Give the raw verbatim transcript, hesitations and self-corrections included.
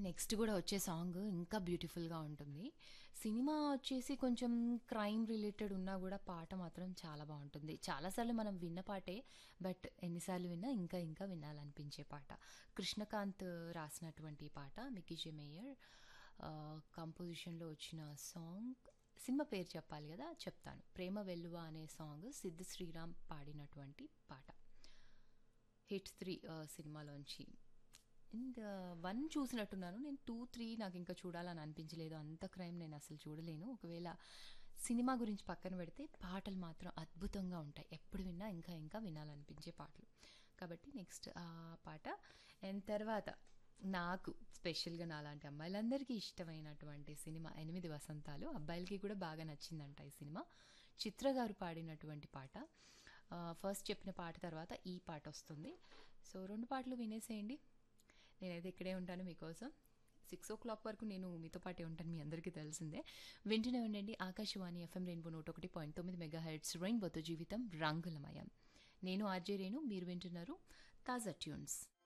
Next గూడా వచ్చే song ఇంకా బ్యూటిఫుల్‌గా ఉంటుంది. సినిమా వచ్చేసి కొంచెం క్రైమ్ రిలేటెడ్ ఉన్నా గూడా పాట మాత్రం చాలా బావుంటుంది. చాలా సార్లు మనం విన్న పాటే. బట్ ఎన్ని సార్లు విన్నా ఇంకా ఇంకా వినాలనిపించే పాట. కృష్ణకాంత్ రాసినటువంటి ఈ పాట. మిక్కీ జె మేయర్ ఆహ్, కంపోజిషన్‌లో వచ్చిన సాంగ్. సినిమా పేరు చెప్పాలి గదా! చెప్తాను. 'ప్రేమ వెల్లువ' అనే సాంగ్ సిద్ శ్రీరామ్ పాడినటువంటి పాట. హిట్ త్రీ ఆహ్, సినిమాలోంచి. And one చూసినట్టున్నాను. నేను టూ, త్రీ నాకింకా చూడాలని అనిపించలేదు. అంత క్రైమ్ నేనసలు చూడలేను. ఒకవేళ సినిమా గురించి పక్కన పెడితే పాటలు మాత్రం అద్భుతంగా ఉంటాయి. ఎప్పుడు విన్నా ఇంకా ఇంకా వినాలనిపించే పాటలు. కాబట్టి నెక్స్ట్ ఆ పాట. అండ్ తర్వాత నాకు స్పెషల్‌గా నాలాంటి అమ్మాయిలందరికీ ఇష్టమైనటువంటి సినిమా 'ఎనిమిది వసంతాలు'. అబ్బాయిలకి కూడా బాగా నచ్చిందంట ఈ సినిమా. చిత్ర గారు పాడినటువంటి పాట. ఆహ్, ఫస్ట్ చెప్పిన పాట తర్వాత ఈ పాటొస్తుంది. సో రెండు పాటలు వినేసేయండి. నేనైతే ఇక్కడే ఉంటాను మీకోసం. సిక్స్ ఓ క్లాక్ వరకు నేను మీతో పాటే ఉంటాను. మీ అందరికీ తెలిసిందే. వింటూనే ఉండండి ఆకాశవాణి ఎఫ్ఎం రెయిన్బో నూట ఒకటి పాయింట్ తొమ్మిది మెగాహెర్ట్జ్ రెయిన్బోతో జీవితం రంగులమయం. నేను ఆర్జే రేణు. మీరు వింటున్నారు తాజా ట్యూన్స్.